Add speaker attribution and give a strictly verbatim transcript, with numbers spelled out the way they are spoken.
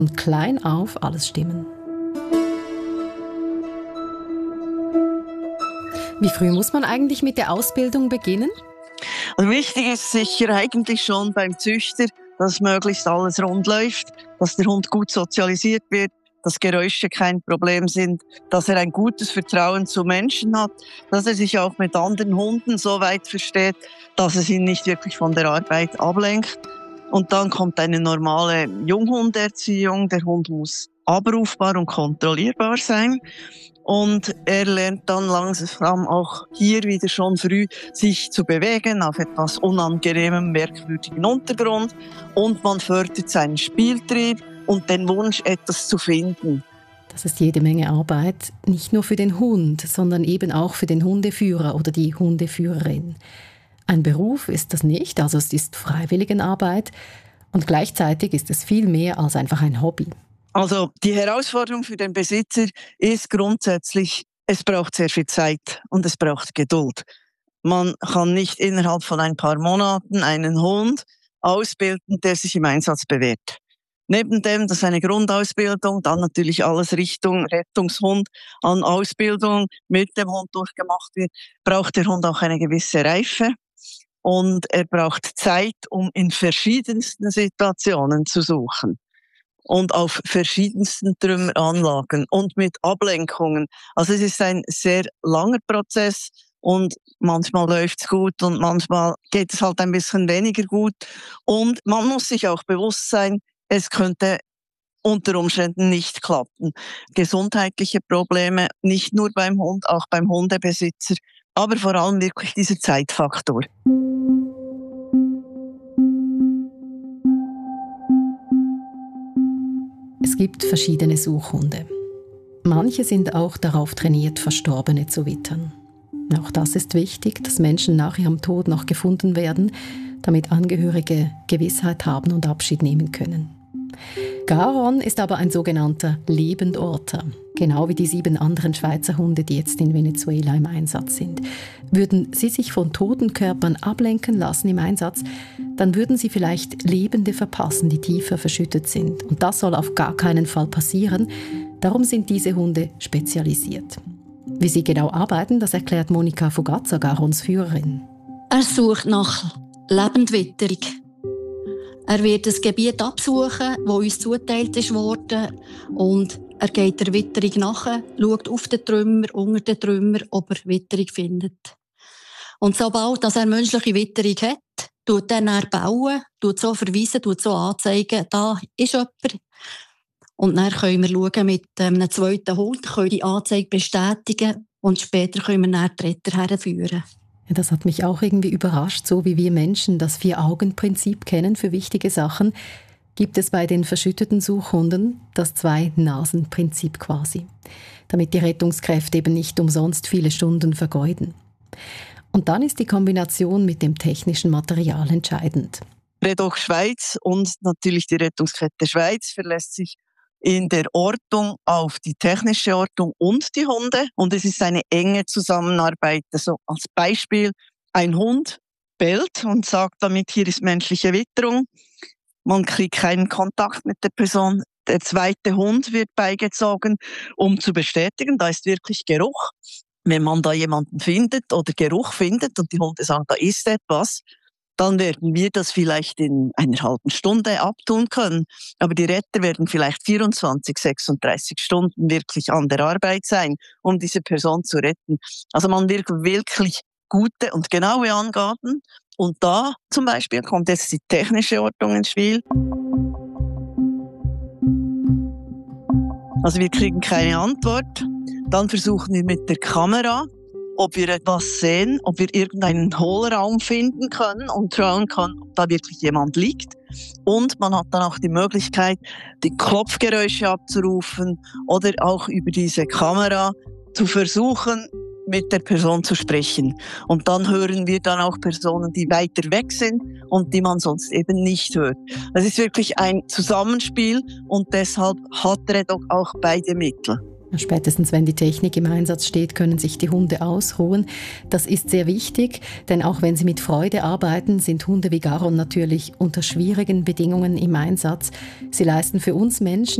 Speaker 1: und klein auf alles stimmen. Wie früh muss man eigentlich mit der Ausbildung beginnen?
Speaker 2: Also wichtig ist sicher eigentlich schon beim Züchter, dass möglichst alles rund läuft, dass der Hund gut sozialisiert wird, dass Geräusche kein Problem sind, dass er ein gutes Vertrauen zu Menschen hat, dass er sich auch mit anderen Hunden so weit versteht, dass es ihn nicht wirklich von der Arbeit ablenkt. Und dann kommt eine normale Junghunderziehung. Der Hund muss abrufbar und kontrollierbar sein. Und er lernt dann langsam auch hier wieder schon früh sich zu bewegen auf etwas unangenehmem, merkwürdigen Untergrund. Und man fördert seinen Spieltrieb und den Wunsch, etwas zu finden.
Speaker 1: Das ist jede Menge Arbeit, nicht nur für den Hund, sondern eben auch für den Hundeführer oder die Hundeführerin. Ein Beruf ist das nicht, also es ist Freiwilligenarbeit und gleichzeitig ist es viel mehr als einfach ein Hobby.
Speaker 2: Also die Herausforderung für den Besitzer ist grundsätzlich, es braucht sehr viel Zeit und es braucht Geduld. Man kann nicht innerhalb von ein paar Monaten einen Hund ausbilden, der sich im Einsatz bewährt. Neben dem, dass eine Grundausbildung, dann natürlich alles Richtung Rettungshund an Ausbildung mit dem Hund durchgemacht wird, braucht der Hund auch eine gewisse Reife. Und er braucht Zeit, um in verschiedensten Situationen zu suchen. Und auf verschiedensten Trümmeranlagen und mit Ablenkungen. Also es ist ein sehr langer Prozess und manchmal läuft's gut und manchmal geht es halt ein bisschen weniger gut. Und man muss sich auch bewusst sein, es könnte unter Umständen nicht klappen. Gesundheitliche Probleme, nicht nur beim Hund, auch beim Hundebesitzer, aber vor allem wirklich dieser Zeitfaktor.
Speaker 1: Es gibt verschiedene Suchhunde. Manche sind auch darauf trainiert, Verstorbene zu wittern. Auch das ist wichtig, dass Menschen nach ihrem Tod noch gefunden werden, damit Angehörige Gewissheit haben und Abschied nehmen können. Garon ist aber ein sogenannter Lebendorter, genau wie die sieben anderen Schweizer Hunde, die jetzt in Venezuela im Einsatz sind. Würden sie sich von toten Körpern ablenken lassen im Einsatz, dann würden sie vielleicht Lebende verpassen, die tiefer verschüttet sind. Und das soll auf gar keinen Fall passieren. Darum sind diese Hunde spezialisiert. Wie sie genau arbeiten, das erklärt Monika Fugazza, Garons Führerin.
Speaker 3: Er sucht nach Lebendwitterung. Er wird das Gebiet absuchen, das uns zugeteilt ist worden, und er geht der Witterung nach, schaut auf den Trümmer, unter den Trümmer, ob er Witterung findet. Und sobald dass er menschliche Witterung hat, tut er dann bauen, tut so verweisen, tut so anzeigen, da ist jemand. Und dann können wir schauen mit einem zweiten Hund, können die Anzeige bestätigen und später können wir dann die Retter herführen.
Speaker 1: Ja, das hat mich auch irgendwie überrascht, so wie wir Menschen das Vier-Augen-Prinzip kennen für wichtige Sachen, gibt es bei den verschütteten Suchhunden das Zwei-Nasen-Prinzip quasi, damit die Rettungskräfte eben nicht umsonst viele Stunden vergeuden. Und dann ist die Kombination mit dem technischen Material entscheidend.
Speaker 2: Redoc Schweiz und natürlich die Rettungskette Schweiz verlässt sich in der Ortung auf die technische Ortung und die Hunde. Und es ist eine enge Zusammenarbeit. Also als Beispiel, ein Hund bellt und sagt damit, hier ist menschliche Witterung. Man kriegt keinen Kontakt mit der Person. Der zweite Hund wird beigezogen, um zu bestätigen, da ist wirklich Geruch. Wenn man da jemanden findet oder Geruch findet und die Hunde sagen, da ist etwas, dann werden wir das vielleicht in einer halben Stunde abtun können. Aber die Retter werden vielleicht vierundzwanzig, sechsunddreißig Stunden wirklich an der Arbeit sein, um diese Person zu retten. Also man will wirklich gute und genaue Angaben. Und da zum Beispiel kommt jetzt die technische Ortung ins Spiel. Also wir kriegen keine Antwort. Dann versuchen wir mit der Kamera, ob wir etwas sehen, ob wir irgendeinen Hohlraum finden können und schauen können, ob da wirklich jemand liegt. Und man hat dann auch die Möglichkeit, die Klopfgeräusche abzurufen oder auch über diese Kamera zu versuchen, mit der Person zu sprechen. Und dann hören wir dann auch Personen, die weiter weg sind und die man sonst eben nicht hört. Das ist wirklich ein Zusammenspiel und deshalb hat Redoc auch beide Mittel.
Speaker 1: Spätestens wenn die Technik im Einsatz steht, können sich die Hunde ausruhen. Das ist sehr wichtig, denn auch wenn sie mit Freude arbeiten, sind Hunde wie Garon natürlich unter schwierigen Bedingungen im Einsatz. Sie leisten für uns Menschen